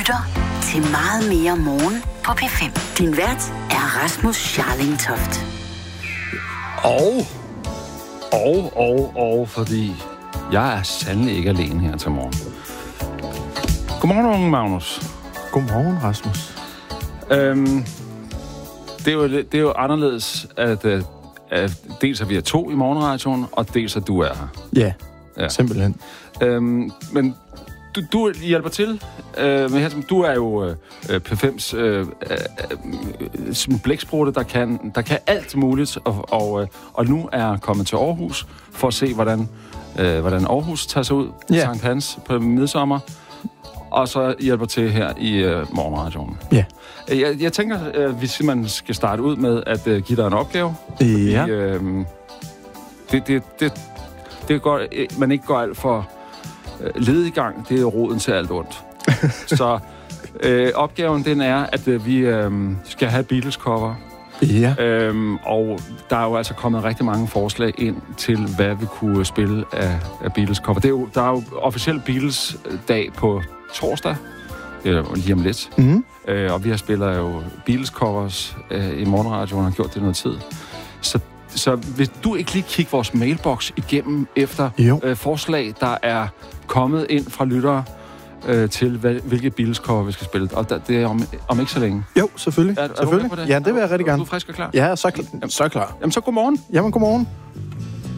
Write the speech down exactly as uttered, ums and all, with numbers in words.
lytter til Meget mere morgen på P fem. Din vært er Rasmus Scharling Toft. Og, og, og, og, fordi jeg er sandelig ikke alene her til morgen. Godmorgen, Magnus. Godmorgen, Rasmus. Øhm, det, er jo, det er jo anderledes, at, at dels er vi er to i morgenradioen, og dels at du er her. Ja, ja. Simpelthen. Øhm, men du, du hjælper til. Øh, men du er jo øh, P fems øh, øh, blæksprutte, der kan, der kan alt muligt, og, og, og nu er kommet til Aarhus for at se, hvordan, øh, hvordan Aarhus tager sig ud. Ja. Sankt Hans på midsommer. Og så hjælper til her i øh, morgenradioen. Ja. Jeg, jeg tænker, at vi simpelthen skal starte ud med at øh, give dig en opgave. Ja. Fordi, øh, det, det, det, det går, man ikke går alt for øh, lediggang. Det er roden til alt ondt. Så øh, opgaven den er, at øh, vi øh, skal have Beatles-cover. Ja. Øhm, og der er jo altså kommet rigtig mange forslag ind til, hvad vi kunne spille af, af Beatles-cover. Det er jo, der er jo officielt Beatles-dag på torsdag. Det er lige om lidt. Mm. Øh, og vi har spiller jo Beatles-covers øh, i morgenradioen og har gjort det noget tid. Så, så hvis du ikke lige kigge vores mailbox igennem efter øh, forslag, der er kommet ind fra lyttere, Øh, til hvad, hvilke Beatles-cover vi skal spille. Og der, det er om, om ikke så længe. Jo, selvfølgelig. Er, er selvfølgelig. du med på det? Ja, det vil jeg rigtig gerne. Du er frisk og klar? Ja, så, kl- så klar. Jamen så godmorgen. Jamen, godmorgen.